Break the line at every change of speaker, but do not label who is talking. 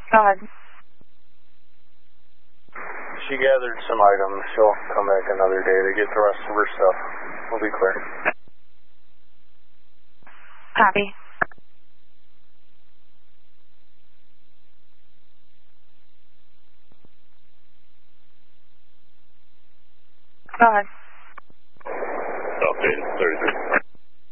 Go ahead.
She gathered some items. She'll come back another day to get the rest of her stuff. We'll be clear.
Copy. Go ahead.
Update 33.